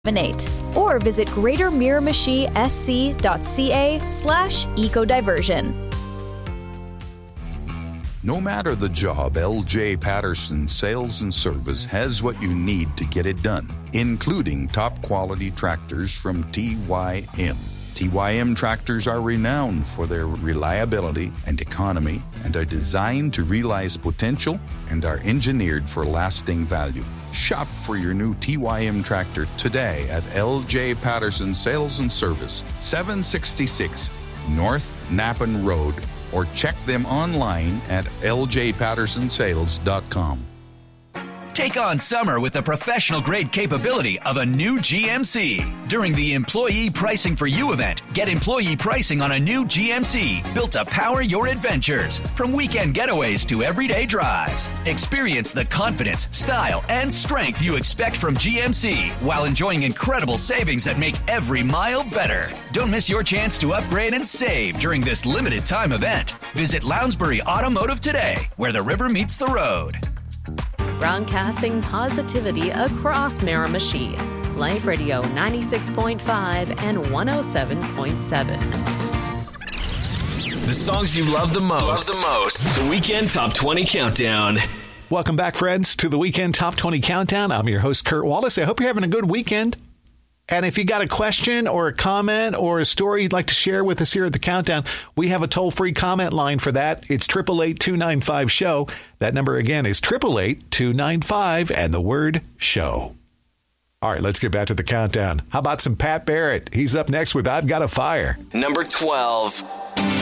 or visit greatermiramichi.sc.ca/ecodiversion. No matter the job, LJ Patterson Sales and Service has what you need to get it done, including top-quality tractors from TYM. TYM tractors are renowned for their reliability and economy and are designed to realize potential and are engineered for lasting value. Shop for your new TYM tractor today at LJ Patterson Sales and Service, 766 North Napan Road, or check them online at ljpattersonsales.com. Take on summer with the professional-grade capability of a new GMC. During the Employee Pricing for You event, get employee pricing on a new GMC built to power your adventures. From weekend getaways to everyday drives. Experience the confidence, style, and strength you expect from GMC while enjoying incredible savings that make every mile better. Don't miss your chance to upgrade and save during this limited time event. Visit Lounsbury Automotive today, where the river meets the road. Broadcasting positivity across Miramichi. Life Radio 96.5 and 107.7. The songs you love the most. The Weekend Top 20 Countdown. Welcome back, friends, to the Weekend Top 20 Countdown. I'm your host, Kurt Wallace. I hope you're having a good weekend. And if you got a question or a comment or a story you'd like to share with us here at the Countdown, we have a toll-free comment line for that. It's 888-295-SHOW. That number again is 888-295 and the word show. All right, let's get back to the Countdown. How about some Pat Barrett? He's up next with I've Got a Fire. Number 12.